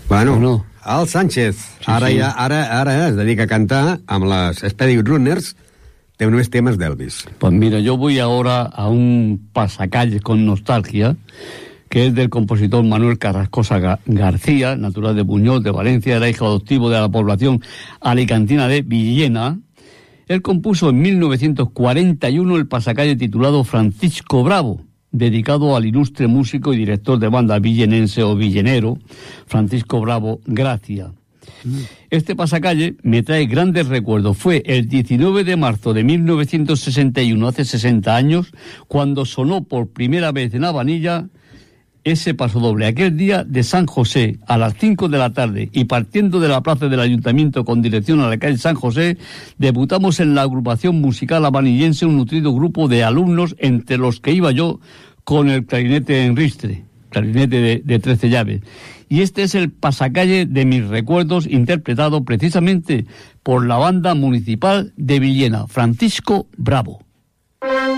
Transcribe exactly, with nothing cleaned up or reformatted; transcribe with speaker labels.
Speaker 1: Bueno,
Speaker 2: no?
Speaker 1: Al Sánchez, sí, ara, sí. Ja, ara, ara es dedica a cantar amb les Speedy Runners, té unos temas de Elvis.
Speaker 2: Pues mira, yo voy ahora a un pasacalles con nostalgia, que es del compositor Manuel Carrascosa García, natural de Buñol, de Valencia, era hijo adoptivo de la población alicantina de Villena. Él compuso en mil novecientos cuarenta y uno el pasacalle titulado Francisco Bravo, dedicado al ilustre músico y director de banda villenense o villenero, Francisco Bravo Gracia. Este pasacalle me trae grandes recuerdos. Fue el diecinueve de marzo de mil novecientos sesenta y uno, hace sesenta años, cuando sonó por primera vez en Habanilla ese pasodoble. Aquel día de San José, a las cinco de la tarde, y partiendo de la plaza del Ayuntamiento con dirección a la calle San José, debutamos en la agrupación musical habanillense, un nutrido grupo de alumnos, entre los que iba yo con el clarinete en ristre, clarinete de, de trece llaves. Y este es el pasacalle de mis recuerdos, interpretado precisamente por la banda municipal de Villena, Francisco Bravo.